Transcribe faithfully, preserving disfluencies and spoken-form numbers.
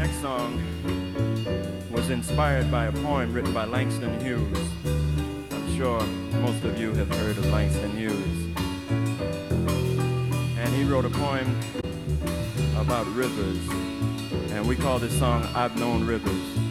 next song was inspired by a poem written by Langston Hughes. I'm sure most of you have heard of Langston Hughes. And he wrote a poem about rivers. And we call this song, I've Known Rivers.